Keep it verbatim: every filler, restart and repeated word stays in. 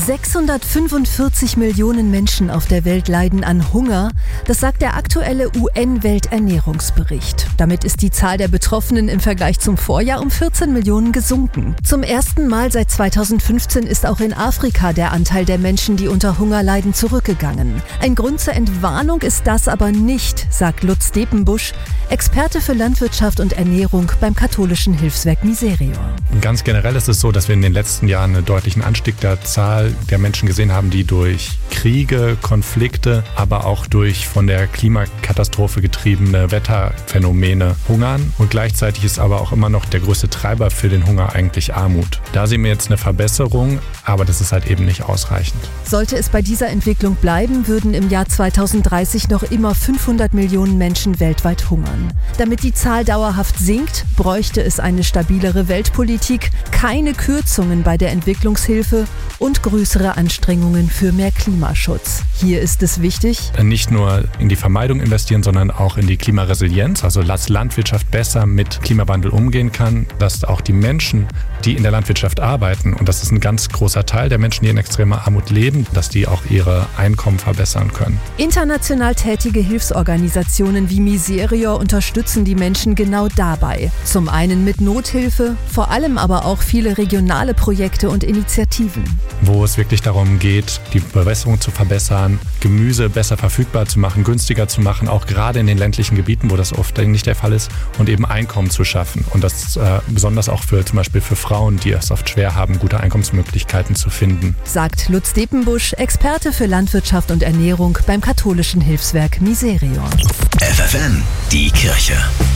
sechshundertfünfundvierzig Millionen Menschen auf der Welt leiden an Hunger. Das sagt der aktuelle U N-Welternährungsbericht. Damit ist die Zahl der Betroffenen im Vergleich zum Vorjahr um vierzehn Millionen gesunken. Zum ersten Mal seit zweitausendfünfzehn ist auch in Afrika der Anteil der Menschen, die unter Hunger leiden, zurückgegangen. Ein Grund zur Entwarnung ist das aber nicht, sagt Lutz Depenbusch, Experte für Landwirtschaft und Ernährung beim katholischen Hilfswerk Miserior. Ganz generell ist es so, dass wir in den letzten Jahren einen deutlichen Anstieg der Zahl der Menschen gesehen haben, die durch Kriege, Konflikte, aber auch durch von der Klimakatastrophe getriebene Wetterphänomene hungern. Und gleichzeitig ist aber auch immer noch der größte Treiber für den Hunger eigentlich Armut. Da sehen wir jetzt eine Verbesserung, aber das ist halt eben nicht ausreichend. Sollte es bei dieser Entwicklung bleiben, würden im Jahr zweitausenddreißig noch immer fünfhundert Millionen Menschen weltweit hungern. Damit die Zahl dauerhaft sinkt, bräuchte es eine stabilere Weltpolitik, keine Kürzungen bei der Entwicklungshilfe und größere Anstrengungen für mehr Klimaschutz. Hier ist es wichtig, nicht nur in die Vermeidung investieren, sondern auch in die Klimaresilienz, also dass Landwirtschaft besser mit Klimawandel umgehen kann, dass auch die Menschen, die in der Landwirtschaft arbeiten, und das ist ein ganz großer Teil der Menschen, die in extremer Armut leben, dass die auch ihre Einkommen verbessern können. International tätige Hilfsorganisationen wie Miserior unterstützen die Menschen genau dabei. Zum einen mit Nothilfe, vor allem aber auch viele regionale Projekte und Initiativen. Wo es wirklich darum geht, die Bewässerung zu verbessern, Gemüse besser verfügbar zu machen, günstiger zu machen, auch gerade in den ländlichen Gebieten, wo das oft nicht der Fall ist, und eben Einkommen zu schaffen. Und das äh, besonders auch für zum Beispiel für Frauen, die es oft schwer haben, gute Einkommensmöglichkeiten zu finden. Sagt Lutz Depenbusch, Experte für Landwirtschaft und Ernährung beim katholischen Hilfswerk Miserior. F F N, die Kirche.